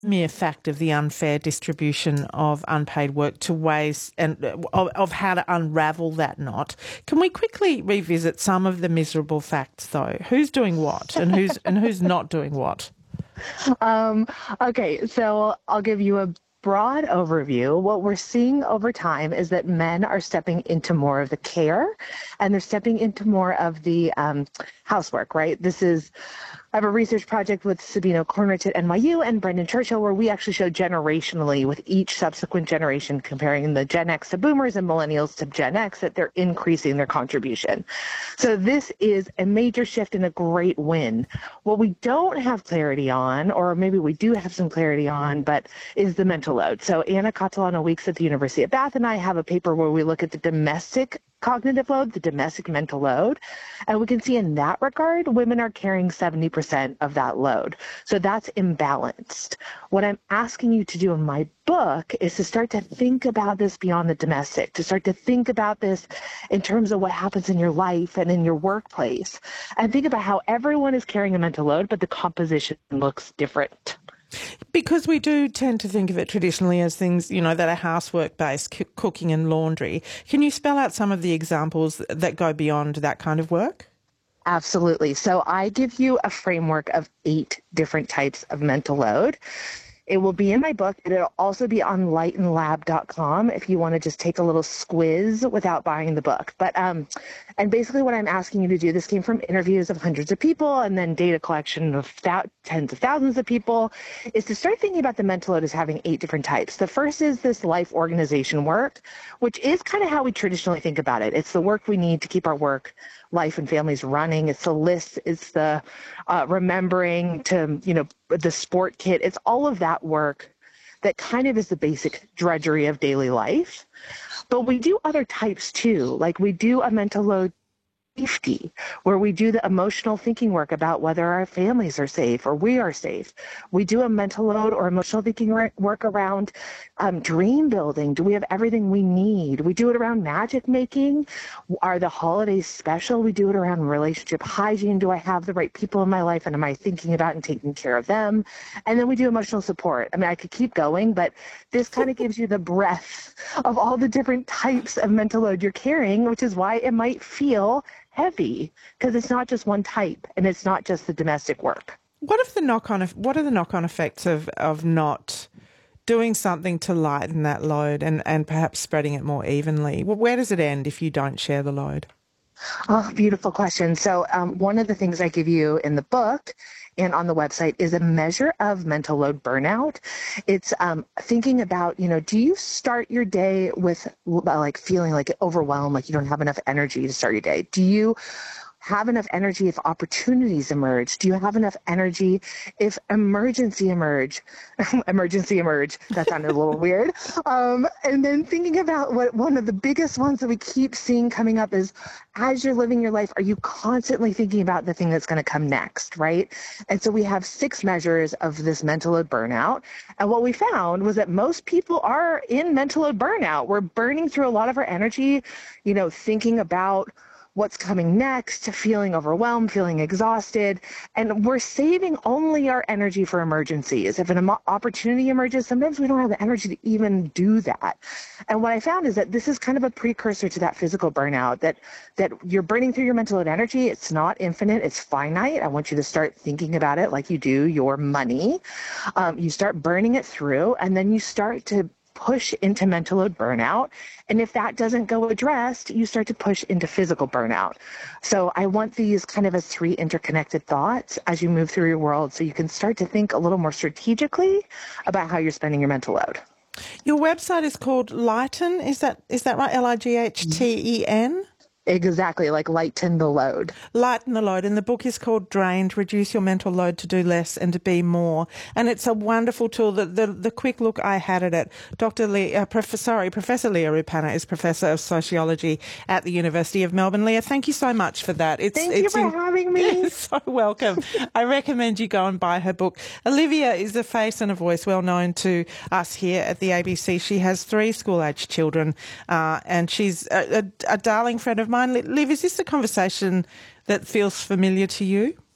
mere fact of the unfair distribution of unpaid work to ways and of how to unravel that knot. Can we quickly revisit some of the miserable facts, though? Who's doing what and who's not doing what? Um, okay, so I'll give you a broad overview. What we're seeing over time is that men are stepping into more of the care and they're stepping into more of the housework, right? I have a research project with Sabino Cornrich at NYU and Brendan Churchill where we actually show generationally with each subsequent generation comparing the Gen X to boomers and millennials to Gen X that they're increasing their contribution. So this is a major shift and a great win. What we don't have clarity on, or maybe we do have some clarity on, but is the mental load. So Anna Catalano Weeks at the University of Bath and I have a paper where we look at the domestic cognitive load, the domestic mental load. And we can see in that regard, women are carrying 70% of that load. So that's imbalanced. What I'm asking you to do in my book is to start to think about this beyond the domestic, to start to think about this in terms of what happens in your life and in your workplace, and think about how everyone is carrying a mental load, but the composition looks different. Because we do tend to think of it traditionally as things, that are housework-based, cooking and laundry. Can you spell out some of the examples that go beyond that kind of work? Absolutely. So I give you a framework of 8 different types of mental load. It will be in my book, and it'll also be on lightenlab.com if you want to just take a little squiz without buying the book. But and basically what I'm asking you to do, this came from interviews of hundreds of people and then data collection of tens of thousands of people, is to start thinking about the mental load as having 8 different types. The first is this life organization work, which is kind of how we traditionally think about it. It's the work we need to keep our work, life, and families running. It's the list. It's the remembering to, the sport kit. It's all of that work that kind of is the basic drudgery of daily life. But we do other types too. Like we do a mental load safety, where we do the emotional thinking work about whether our families are safe or we are safe. We do a mental load or emotional thinking work around dream building. Do we have everything we need? We do it around magic making. Are the holidays special? We do it around relationship hygiene. Do I have the right people in my life, and am I thinking about and taking care of them? And then we do emotional support. I mean, I could keep going, but this kind of gives you the breadth of all the different types of mental load you're carrying, which is why it might feel heavy, because it's not just one type and it's not just the domestic work. What are the knock-on effects of not doing something to lighten that load and perhaps spreading it more evenly? Well, where does it end if you don't share the load? Oh, beautiful question. So one of the things I give you in the book and on the website is a measure of mental load burnout. It's thinking about, do you start your day with like feeling like overwhelmed, like you don't have enough energy to start your day? Do you have enough energy if opportunities emerge? Do you have enough energy if emergency emerge? That sounded a little weird. And then thinking about what one of the biggest ones that we keep seeing coming up is, as you're living your life, are you constantly thinking about the thing that's going to come next, right? And so we have 6 measures of this mental load burnout. And what we found was that most people are in mental load burnout. We're burning through a lot of our energy, thinking about what's coming next, feeling overwhelmed, feeling exhausted, and we're saving only our energy for emergencies. If an opportunity emerges, sometimes we don't have the energy to even do that. And what I found is that this is kind of a precursor to that physical burnout, that you're burning through your mental load energy. It's not infinite, it's finite. I want you to start thinking about it like you do your money. You start burning it through, and then you start to push into mental load burnout. And if that doesn't go addressed, you start to push into physical burnout. So I want these kind of as 3 interconnected thoughts as you move through your world, so you can start to think a little more strategically about how you're spending your mental load. Your website is called Lighten. Is that right? Lighten? Exactly, like lighten the load. Lighten the load. And the book is called Drained, Reduce Your Mental Load to Do Less and to Be More. And it's a wonderful tool. The quick look I had at it, Professor Leah Rupana is Professor of Sociology at the University of Melbourne. Leah, thank you so much for that. Thank you for having me. You're so welcome. I recommend you go and buy her book. Olivia is a face and a voice well known to us here at the ABC. She has 3 school-aged children and she's a darling friend of mine. Liv, is this a conversation that feels familiar to you?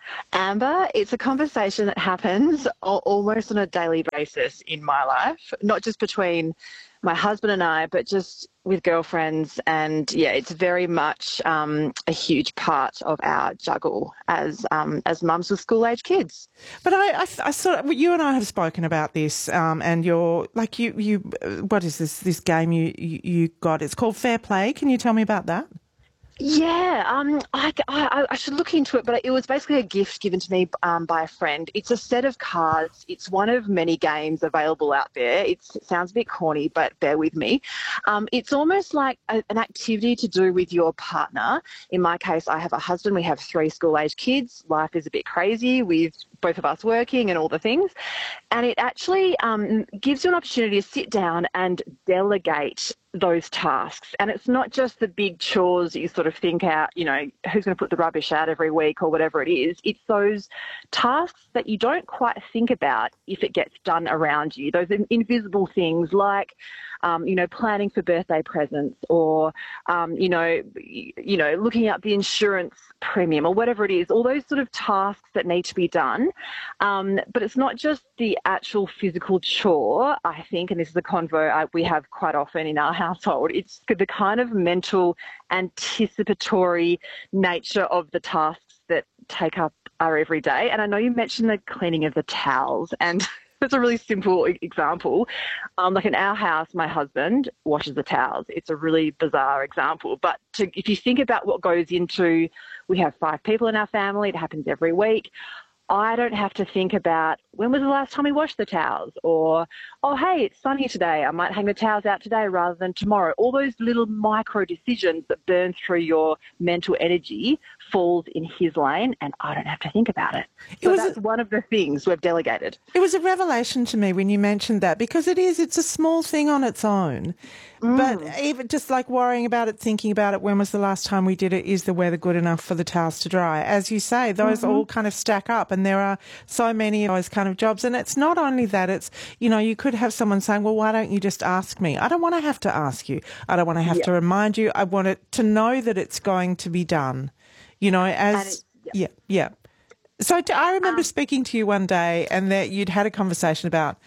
Amber, it's a conversation that happens almost on a daily basis in my life, not just between my husband and I, but just with girlfriends. And yeah, it's very much a huge part of our juggle as mums with school age kids. But I sort of, you and I have spoken about this, and you're like what is this game you got? It's called Fair Play. Can you tell me about that? Yeah, I should look into it, but it was basically a gift given to me by a friend. It's a set of cards. It's one of many games available out there. It sounds a bit corny, but bear with me. It's almost like an activity to do with your partner. In my case, I have a husband. We have 3 school-age kids. Life is a bit crazy with both of us working and all the things. And it actually gives you an opportunity to sit down and delegate those tasks. And it's not just the big chores that you sort of think out, you know, who's going to put the rubbish out every week or whatever it is. It's those tasks that you don't quite think about if it gets done around you, those invisible things like, planning for birthday presents or, looking up the insurance premium or whatever it is, all those sort of tasks that need to be done. But it's not just the actual physical chore, I think, and this is a convo we have quite often in our household. It's the kind of mental anticipatory nature of the tasks that take up our everyday. And I know you mentioned the cleaning of the towels, and that's a really simple example. Like in our house, my husband washes the towels. It's a really bizarre example. But if you think about what goes into, we have 5 people in our family. It happens every week. I don't have to think about when was the last time we washed the towels or, oh, hey, it's sunny today. I might hang the towels out today rather than tomorrow. All those little micro decisions that burn through your mental energy falls in his lane and I don't have to think about it. So that's one of the things we've delegated. It was a revelation to me when you mentioned that because it's a small thing on its own. But even just like worrying about it, thinking about it, when was the last time we did it? Is the weather good enough for the towels to dry? As you say, those all kind of stack up and there are so many of those kind of jobs. And it's not only that, it's, you could have someone saying, well, why don't you just ask me? I don't want to have to ask you. I don't want to have to remind you. I want it to know that it's going to be done, yeah. So I remember speaking to you one day and that you'd had a conversation about,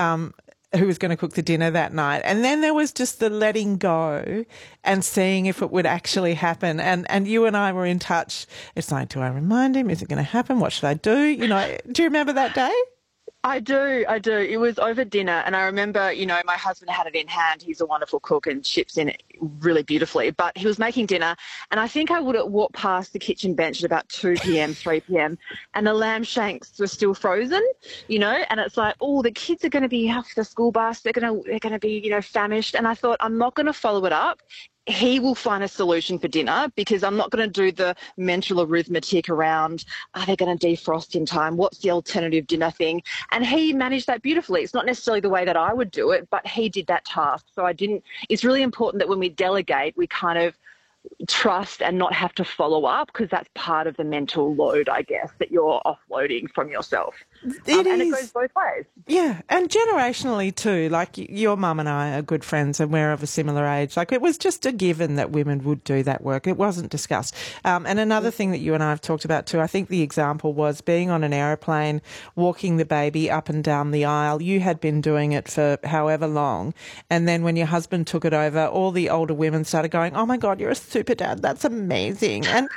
who was going to cook the dinner that night. And then there was just the letting go and seeing if it would actually happen. And you and I were in touch. It's like, do I remind him? Is it going to happen? What should I do? Do you remember that day? I do. It was over dinner and I remember, my husband had it in hand. He's a wonderful cook and chips in it really beautifully, but he was making dinner and I think I would have walked past the kitchen bench at about 2 p.m, 3 p.m. and the lamb shanks were still frozen, and it's like, oh, the kids are going to be off the school bus. They're going to be, famished. And I thought, I'm not going to follow it up. He will find a solution for dinner because I'm not going to do the mental arithmetic around, are they going to defrost in time? What's the alternative dinner thing? And he managed that beautifully. It's not necessarily the way that I would do it, but he did that task. So it's really important that when we delegate, we kind of trust and not have to follow up because that's part of the mental load, I guess, that you're offloading from yourself. And it goes both ways. Yeah, and generationally too. Like your mum and I are good friends and we're of a similar age. Like it was just a given that women would do that work. It wasn't discussed. And another thing that you and I have talked about too, I think the example was being on an aeroplane, walking the baby up and down the aisle. You had been doing it for however long. And then when your husband took it over, all the older women started going, oh my God, you're a super dad. That's amazing. And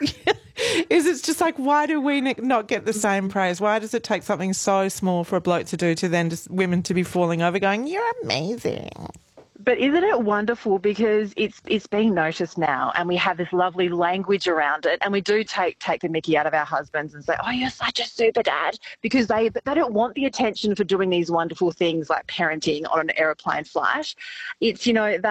it's just like, why do we not get the same praise? Why does it take something so small for a bloke to do to then just women to be falling over going, you're amazing? But isn't it wonderful because it's being noticed now and we have this lovely language around it and we do take the mickey out of our husbands and say, oh, you're such a super dad, because they don't want the attention for doing these wonderful things like parenting on an aeroplane flight. It's,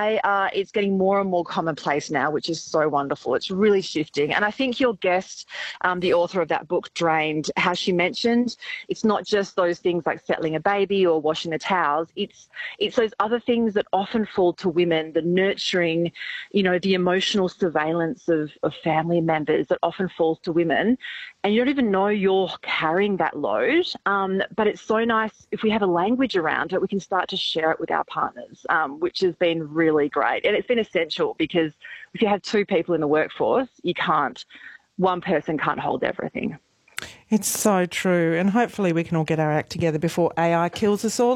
it's getting more and more commonplace now, which is so wonderful. It's really shifting. And I think your guest, the author of that book, Drained, how she mentioned it's not just those things like settling a baby or washing the towels. It's those other things that often fall to women, the nurturing, the emotional surveillance of family members that often falls to women. And you don't even know you're carrying that load. But it's so nice if we have a language around it, we can start to share it with our partners, which has been really great. And it's been essential because if you have 2 people in the workforce, one person can't hold everything. It's so true. And hopefully we can all get our act together before AI kills us all.